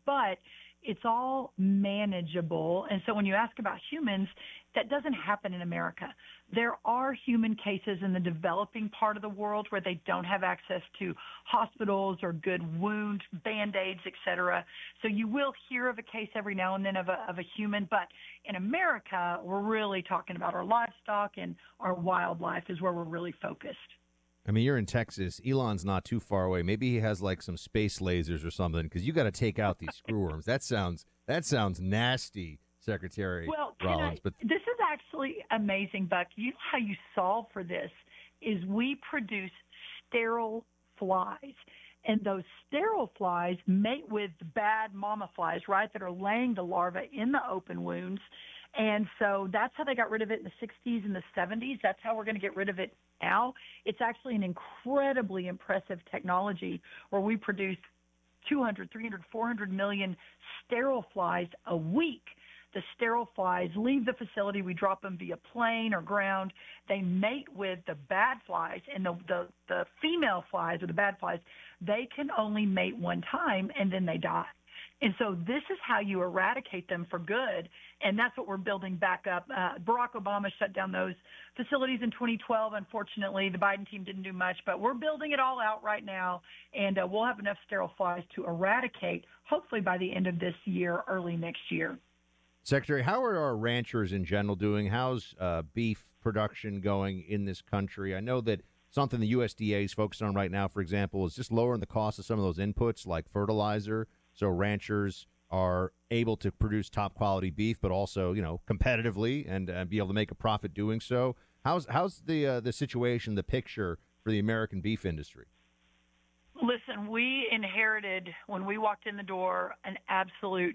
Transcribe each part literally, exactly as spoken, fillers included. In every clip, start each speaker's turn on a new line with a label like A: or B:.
A: but it's all manageable. And so when you ask about humans, that doesn't happen in America. There are human cases in the developing part of the world where they don't have access to hospitals or good wound Band-Aids, et cetera. So you will hear of a case every now and then of a, of a human. But in America, we're really talking about our livestock, and our wildlife is where we're really focused.
B: I mean, you're in Texas. Elon's not too far away. Maybe he has like some space lasers or something, because you got to take out these screwworms. That sounds that sounds nasty, Secretary
A: well,
B: Rollins.
A: I,
B: but
A: this is actually amazing, Buck. You know how you solve for this is we produce sterile flies. And those sterile flies mate with the bad mama flies, right, that are laying the larvae in the open wounds. And so that's how they got rid of it in the sixties and the seventies. That's how we're going to get rid of it now. It's actually an incredibly impressive technology where we produce two hundred, three hundred, four hundred million sterile flies a week. The sterile flies leave the facility. We drop them via plane or ground. They mate with the bad flies, and the, the, the female flies or the bad flies, they can only mate one time, and then they die. And so this is how you eradicate them for good, and that's what we're building back up. Uh, Barack Obama shut down those facilities in twenty twelve. Unfortunately, the Biden team didn't do much, but we're building it all out right now, and uh, we'll have enough sterile flies to eradicate, hopefully by the end of this year, early next year.
B: Secretary, how are our ranchers in general doing? How's uh, beef production going in this country? I know that something the U S D A is focused on right now, for example, is just lowering the cost of some of those inputs like fertilizer, so ranchers are able to produce top quality beef, but also, you know, competitively and uh, be able to make a profit doing so. How's how's the uh, the situation, the picture for the American beef industry?
A: Listen, we inherited when we walked in the door an absolute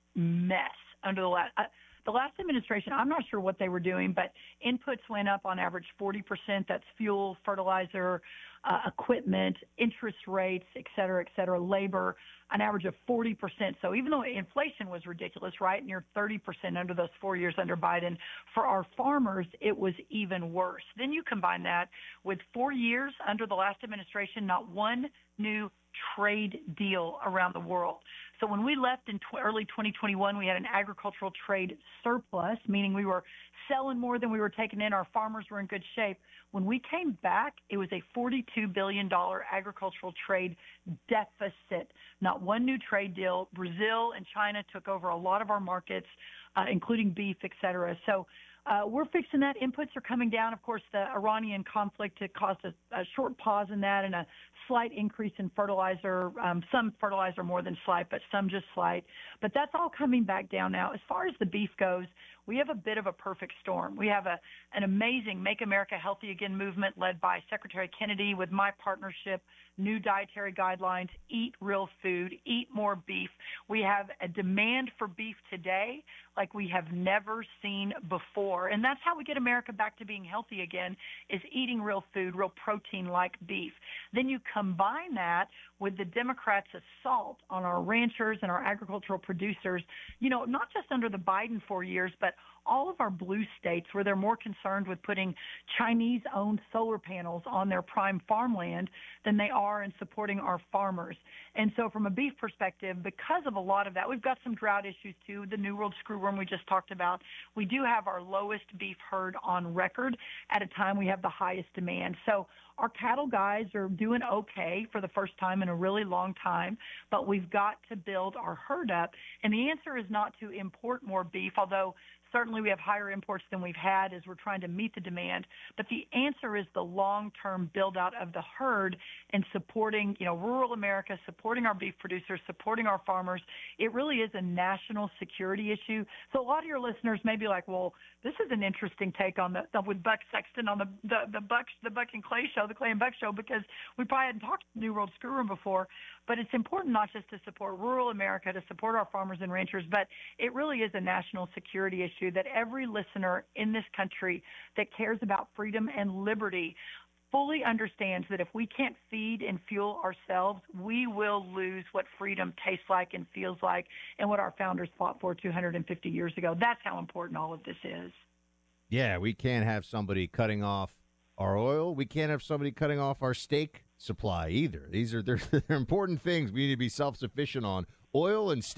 A: mess under the last. Uh, The last administration, I'm not sure what they were doing, but inputs went up on average forty percent. That's fuel, fertilizer, uh, equipment, interest rates, et cetera, et cetera, labor, an average of forty percent. So even though inflation was ridiculous, right, near thirty percent under those four years under Biden, for our farmers, it was even worse. Then you combine that with four years under the last administration, not one new trade deal around the world. So when we left in tw- early twenty twenty-one, we had an agricultural trade surplus, meaning we were selling more than we were taking in. Our farmers were in good shape. When we came back, it was a forty-two billion dollars agricultural trade deficit. Not one new trade deal. Brazil and China took over a lot of our markets, uh, including beef, et cetera. So uh, we're fixing that. Inputs are coming down. Of course, the Iranian conflict had caused a, a short pause in that and a slight increase in fertilizer, um, some fertilizer more than slight, but some just slight. But that's all coming back down now. As far as the beef goes, we have a bit of a perfect storm. We have a an amazing Make America Healthy Again movement led by Secretary Kennedy with my partnership, new dietary guidelines, eat real food, eat more beef. We have a demand for beef today like we have never seen before. And that's how we get America back to being healthy again, is eating real food, real protein like beef. Then you combine that with the Democrats' assault on our ranchers and our agricultural producers, you know, not just under the Biden four years, but all of our blue states where they're more concerned with putting Chinese-owned solar panels on their prime farmland than they are in supporting our farmers. And so from a beef perspective, because of a lot of that, we've got some drought issues too, the New World screwworm we just talked about. We do have our lowest beef herd on record at a time we have the highest demand. So our cattle guys are doing okay for the first time in a really long time, but we've got to build our herd up. And the answer is not to import more beef, although certainly we have higher imports than we've had as we're trying to meet the demand. But the answer is the long-term build-out of the herd and supporting, you know, rural America, supporting our beef producers, supporting our farmers. It really is a national security issue. So a lot of your listeners may be like, well, this is an interesting take on the, the with Buck Sexton on the, the, the, Buck, the Buck and Clay show, the Clay and Buck show, because we probably hadn't talked New World Screwworm before. But it's important not just to support rural America, to support our farmers and ranchers, but it really is a national security issue that every listener in this country that cares about freedom and liberty fully understands that if we can't feed and fuel ourselves, we will lose what freedom tastes like and feels like and what our founders fought for two hundred fifty years ago. That's how important all of this is.
B: Yeah, we can't have somebody cutting off our oil. We can't have somebody cutting off our steak supply either. These are they're, they're important things we need to be self-sufficient on. Oil and steak.